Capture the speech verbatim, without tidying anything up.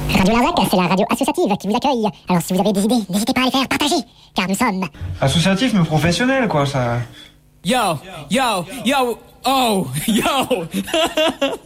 Radio Larzac, c'est la radio associative qui vous accueille. Alors si vous avez des idées, n'hésitez pas à les faire partager, car nous sommes... Associatif mais professionnel, quoi, ça... Yo, yo, yo, oh, yo